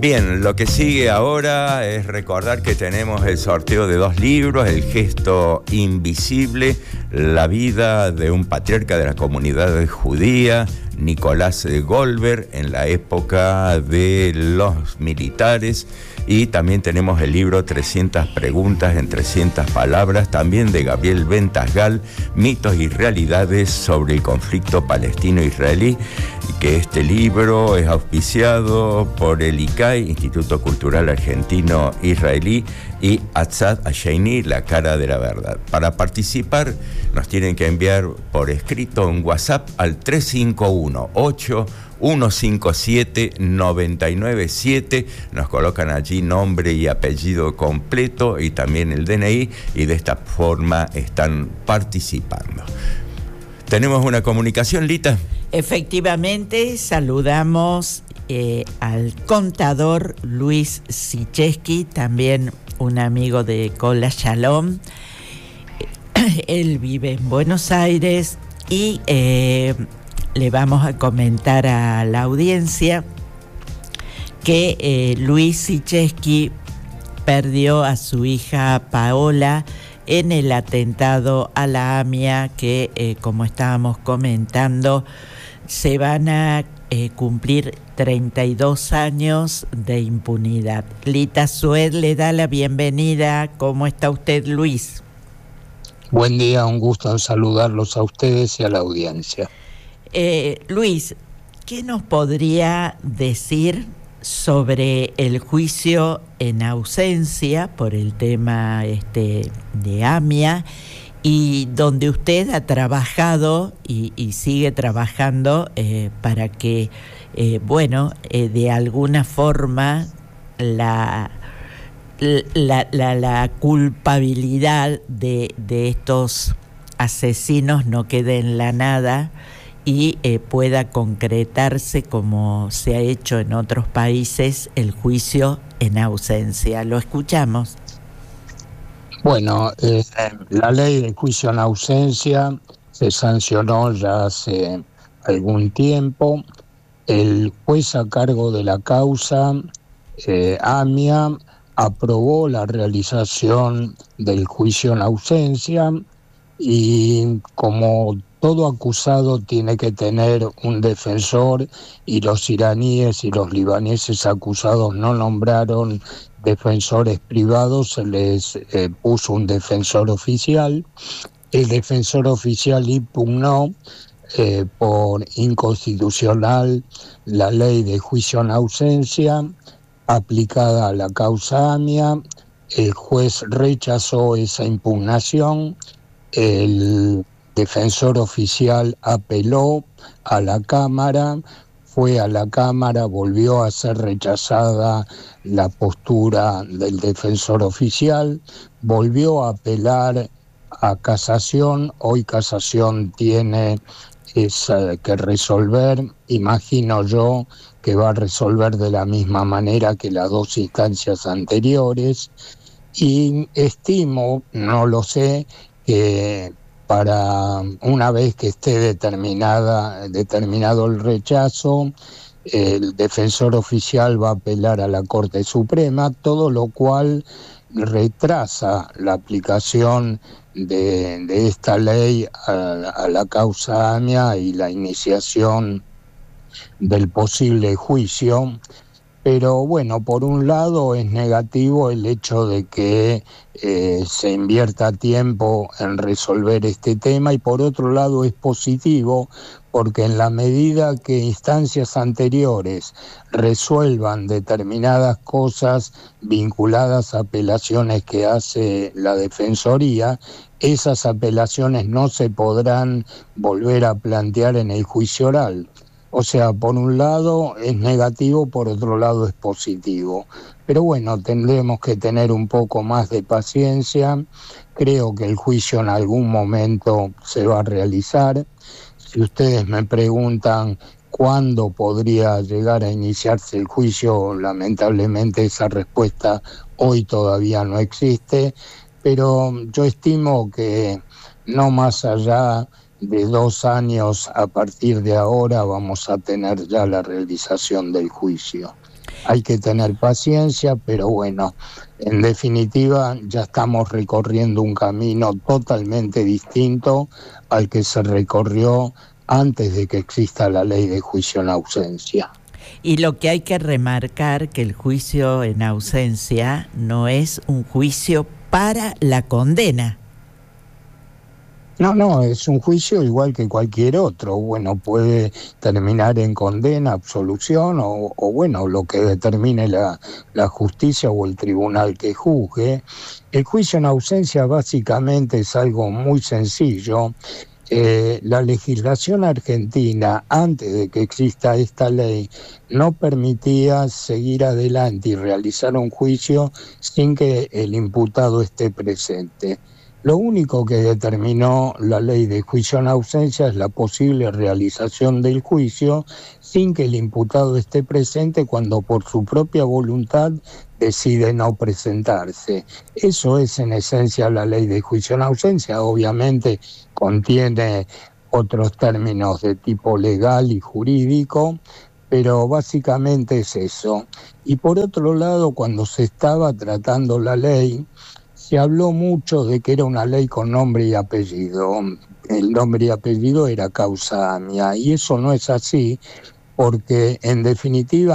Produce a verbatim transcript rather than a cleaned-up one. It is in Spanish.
Bien, lo que sigue ahora es recordar que tenemos el sorteo de dos libros, El gesto invisible, la vida de un patriarca de la comunidad judía, Nicolás Goldberg, en la época de los militares, y también tenemos el libro trescientas preguntas en trescientas palabras, también de Gabriel Ventasgal, mitos y realidades sobre el conflicto palestino-israelí, que este libro es auspiciado por el I C A I, Instituto Cultural Argentino-Israelí, y Atzad Asheini, La Cara de la Verdad. Para participar nos tienen que enviar por escrito un WhatsApp al tres cinco uno, ocho uno cinco siete, nueve nueve siete. Nos colocan allí nombre y apellido completo y también el D N I, y de esta forma están participando. ¿Tenemos una comunicación, Lita? Efectivamente, saludamos eh, al contador Luis Sicheski, también un amigo de Cola Shalom. Él vive en Buenos Aires y eh, le vamos a comentar a la audiencia que eh, Luis Sicheski perdió a su hija Paola en el atentado a la AMIA, que eh, como estábamos comentando, se van a eh, cumplir treinta y dos años de impunidad. Lita Sued le da la bienvenida. ¿Cómo está usted, Luis? Buen día, un gusto en saludarlos a ustedes y a la audiencia. Eh, Luis, ¿qué nos podría decir sobre el juicio en ausencia por el tema este, de AMIA, y donde usted ha trabajado y, y sigue trabajando eh, para que, eh, bueno, eh, de alguna forma la, la, la, la culpabilidad de, de estos asesinos no quede en la nada y eh, pueda concretarse, como se ha hecho en otros países, el juicio en ausencia? Lo escuchamos. Bueno, eh, la ley de juicio en ausencia se sancionó ya hace algún tiempo. El juez a cargo de la causa, eh, AMIA, aprobó la realización del juicio en ausencia, y como todo acusado tiene que tener un defensor, y los iraníes y los libaneses acusados no nombraron defensores privados, se les eh, puso un defensor oficial. El defensor oficial impugnó eh, por inconstitucional la ley de juicio en ausencia aplicada a la causa AMIA. El juez rechazó esa impugnación. El defensor oficial apeló a la Cámara, fue a la Cámara, volvió a ser rechazada la postura del defensor oficial, volvió a apelar a casación. Hoy casación tiene esa que resolver, imagino yo que va a resolver de la misma manera que las dos instancias anteriores, y estimo, no lo sé, que para una vez que esté determinada, determinado el rechazo, el defensor oficial va a apelar a la Corte Suprema, todo lo cual retrasa la aplicación de, de esta ley a, a la causa AMIA y la iniciación del posible juicio. Pero bueno, por un lado es negativo el hecho de que eh, se invierta tiempo en resolver este tema, y por otro lado es positivo porque en la medida que instancias anteriores resuelvan determinadas cosas vinculadas a apelaciones que hace la Defensoría, esas apelaciones no se podrán volver a plantear en el juicio oral. O sea, por un lado es negativo, por otro lado es positivo. Pero bueno, tendremos que tener un poco más de paciencia. Creo que el juicio en algún momento se va a realizar. Si ustedes me preguntan cuándo podría llegar a iniciarse el juicio, lamentablemente esa respuesta hoy todavía no existe. Pero yo estimo que no más allá de dos años a partir de ahora vamos a tener ya la realización del juicio. hay que tener paciencia, pero bueno, en definitiva ya estamos recorriendo un camino totalmente distinto al que se recorrió antes de que exista la ley de juicio en ausencia. Y lo que hay que remarcar que el juicio en ausencia no es un juicio para la condena. No, no, es un juicio igual que cualquier otro. Bueno, puede terminar en condena, absolución o, o bueno, lo que determine la, la justicia o el tribunal que juzgue. El juicio en ausencia básicamente es algo muy sencillo. Eh, la legislación argentina, antes de que exista esta ley, no permitía seguir adelante y realizar un juicio sin que el imputado esté presente. Lo único que determinó la ley de juicio en ausencia es la posible realización del juicio sin que el imputado esté presente cuando por su propia voluntad decide no presentarse. Eso es en esencia la ley de juicio en ausencia. Obviamente contiene otros términos de tipo legal y jurídico, pero básicamente es eso. Y por otro lado, cuando se estaba tratando la ley, se habló mucho de que era una ley con nombre y apellido. El nombre y apellido era causa mía, y eso no es así, porque en definitiva